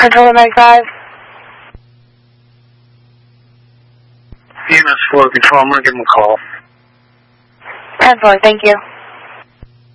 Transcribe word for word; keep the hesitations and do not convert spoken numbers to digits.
Control ninety-five. E M S four Control, I'm going to give him a call. ten four, thank you.